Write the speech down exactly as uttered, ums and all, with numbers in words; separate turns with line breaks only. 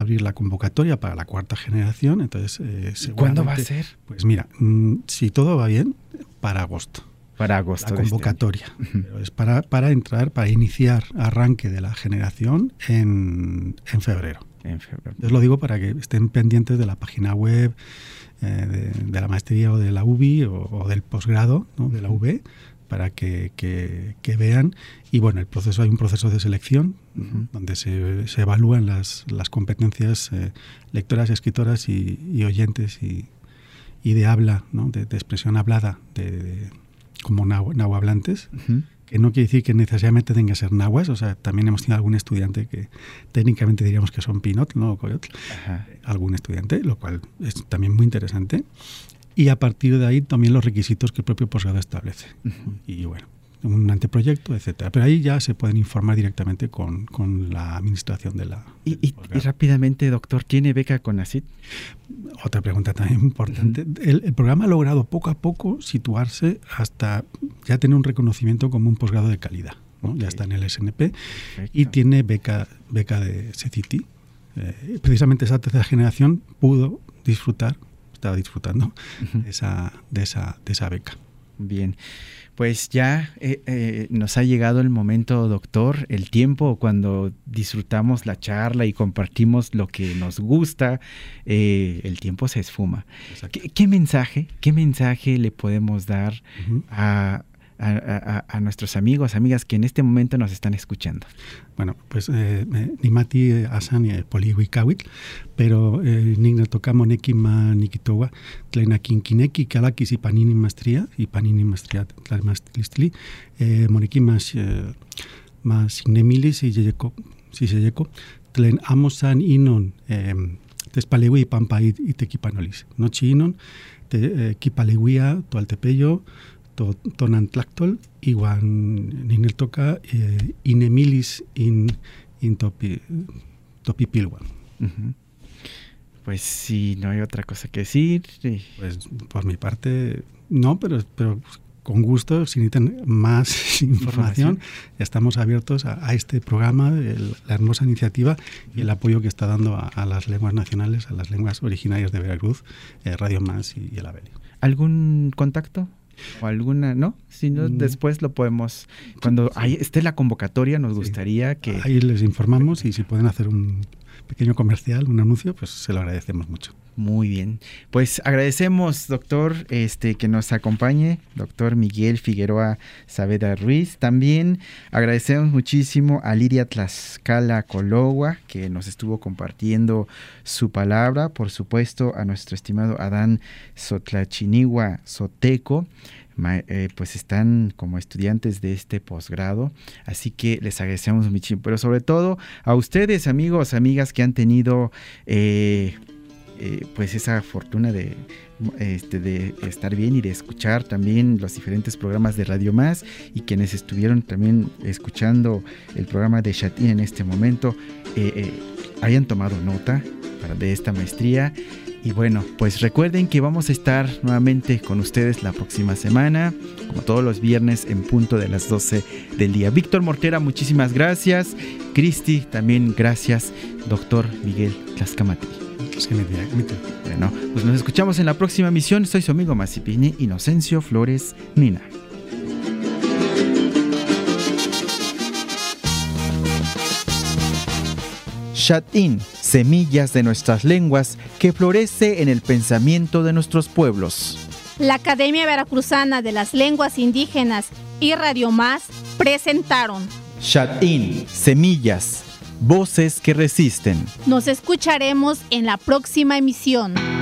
abrir la convocatoria para la cuarta generación. Entonces, eh,
¿cuándo va a ser?
Pues mira, mmm, si todo va bien, para agosto.
Para agosto.
La convocatoria. Este Pero es para, para entrar, para iniciar arranque de la generación en, en febrero.
En febrero.
Os lo digo para que estén pendientes de la página web, eh, de, de la maestría o de la U B I o, o del posgrado, ¿no? De la U B, para que, que, que vean. Y bueno, el proceso, hay un proceso de selección uh-huh. donde se, se evalúan las, las competencias eh, lectoras, escritoras y, y oyentes y, y de habla, ¿no? de, de expresión hablada, de, de, como nahu, nahuablantes, uh-huh. que no quiere decir que necesariamente tenga que ser nahuas. O sea, también hemos tenido algún estudiante que técnicamente diríamos que son pinot, ¿no? O coyotl, uh-huh. algún estudiante, lo cual es también muy interesante. Y a partir de ahí también los requisitos que el propio posgrado establece. Uh-huh. Y bueno, un anteproyecto, etcétera. Pero ahí ya se pueden informar directamente con, con la administración de la...
Y, y, y rápidamente, doctor, ¿tiene beca CONACYT?
Otra pregunta también importante. Uh-huh. El, el programa ha logrado poco a poco situarse hasta ya tener un reconocimiento como un posgrado de calidad, ¿no? Okay. Ya está en el S N P. Perfecto. Y tiene beca, beca de CECITI. Eh, precisamente esa tercera generación pudo disfrutar estaba disfrutando uh-huh. de, esa, de, esa, de esa beca.
Bien, pues ya eh, eh, nos ha llegado el momento, doctor, el tiempo cuando disfrutamos la charla y compartimos lo que nos gusta, eh, el tiempo se esfuma. ¿Qué, qué mensaje, qué mensaje le podemos dar uh-huh. a, a, a, a nuestros amigos, amigas que en este momento nos están escuchando?
Bueno, pues eh, Nimati Asan y Polihuicawit, pero Nigna tocamos Neki ma Nikitowa, Tlenakin Kineki, Kalakis y Panini Mastría, y Panini Mastría, Tlalmastlistli, Moneki más Signemilis y Yeyeko, si Yeyeko, Tlen Amosan Inon, Tespalewi y Pampait y Tequipanolis. Nochi Inon, Kipaleguia, Tualtepeyo, Tonantlactol, igual Ninel toca eh, Inemilis in, in topi, Topipilwan.
Uh-huh. Pues si no hay otra cosa que decir. Sí.
Pues por mi parte, no, pero, pero con gusto, si necesitan más información, información. Estamos abiertos a, a este programa, el, la hermosa iniciativa y el apoyo que está dando a, a las lenguas nacionales, a las lenguas originarias de Veracruz, eh, Radio Más y, y el Abelio.
¿Algún contacto? ¿O alguna, no? Si no, mm. después lo podemos... Cuando ahí esté la convocatoria, nos sí. gustaría que...
Ahí les informamos y si pueden hacer un pequeño comercial, un anuncio, pues se lo agradecemos mucho.
Muy bien. Pues agradecemos, doctor, este que nos acompañe, doctor Miguel Figueroa Saavedra Ruiz. También agradecemos muchísimo a Lidia Tlaxcala Cologua, que nos estuvo compartiendo su palabra. Por supuesto, a nuestro estimado Adán Sotlachinigua Soteco. Eh, pues están como estudiantes de este posgrado, así que les agradecemos muchísimo, pero sobre todo a ustedes, amigos, amigas que han tenido eh, eh, pues esa fortuna de, este, de estar bien y de escuchar también los diferentes programas de Radio Más, y quienes estuvieron también escuchando el programa de Chat-in en este momento, eh, eh, hayan tomado nota para, de esta maestría. Y bueno, pues recuerden que vamos a estar nuevamente con ustedes la próxima semana, como todos los viernes en punto de las doce del día. Víctor Mortera, muchísimas gracias. Cristi, también gracias. Doctor Miguel Tlaxcamatli. Bueno, pues nos escuchamos en la próxima emisión. Soy su amigo Masipini Inocencio Flores Nina. Chat-in, semillas de nuestras lenguas que florece en el pensamiento de nuestros pueblos.
La Academia Veracruzana de las Lenguas Indígenas y Radio Más presentaron
Chat-in, semillas, voces que resisten.
Nos escucharemos en la próxima emisión.